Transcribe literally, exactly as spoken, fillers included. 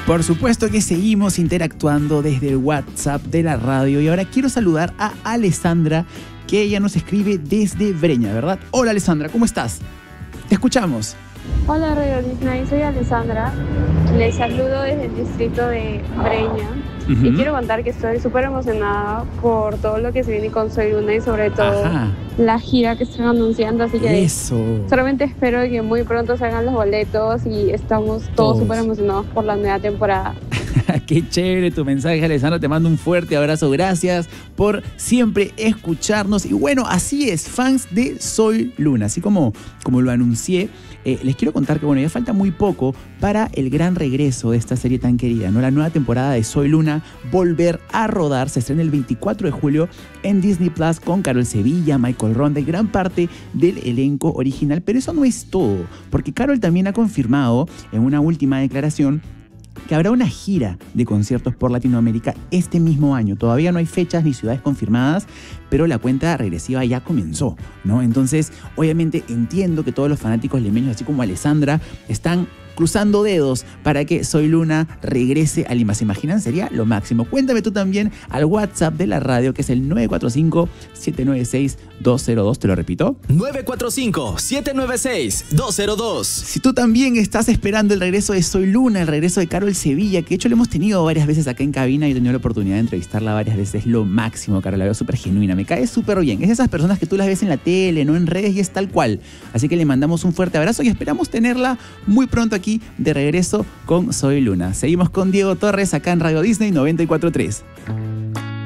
Por supuesto que seguimos interactuando desde el WhatsApp de la radio y ahora quiero saludar a Alessandra, que ella nos escribe desde Breña, ¿verdad? Hola Alessandra, ¿cómo estás? Te escuchamos. Hola Radio Disney, soy Alessandra. Les saludo desde el distrito de Breña. Uh-huh. Y quiero contar que estoy súper emocionada por todo lo que se viene con Soy Luna y sobre todo Ajá. la gira que están anunciando. Así que Eso. solamente espero que muy pronto se hagan los boletos y estamos todos súper emocionados por la nueva temporada. Qué chévere tu mensaje, Alessandra. Te mando un fuerte abrazo. Gracias por siempre escucharnos. Y bueno, así es, fans de Soy Luna. Así como, como lo anuncié, eh, les quiero contar que bueno, ya falta muy poco para el gran regreso de esta serie tan querida, ¿no? La nueva temporada de Soy Luna, volver a rodar, se estrena el veinticuatro de julio en Disney Plus con Carol Sevilla, Michael Ronda y gran parte del elenco original. Pero eso no es todo, porque Carol también ha confirmado en una última declaración que habrá una gira de conciertos por Latinoamérica este mismo año. Todavía no hay fechas ni ciudades confirmadas, pero la cuenta regresiva ya comenzó, ¿no? Entonces, obviamente entiendo que todos los fanáticos limeños, así como Alessandra, están cruzando dedos para que Soy Luna regrese a Lima. ¿Se imaginan? Sería lo máximo. Cuéntame tú también al WhatsApp de la radio, que es el nueve cuatro cinco, siete nueve seis, dos cero dos. ¿Te lo repito? nueve cuatro cinco, siete nueve seis, dos cero dos. Si tú también estás esperando el regreso de Soy Luna, el regreso de Carol Sevilla, que de hecho lo hemos tenido varias veces acá en cabina y he tenido la oportunidad de entrevistarla varias veces, es lo máximo, Carol. La veo súper genuina, me cae súper bien. Es de esas personas que tú las ves en la tele, no en redes, y es tal cual. Así que le mandamos un fuerte abrazo y esperamos tenerla muy pronto aquí de regreso con Soy Luna. Seguimos con Diego Torres acá en Radio Disney noventa y cuatro punto tres.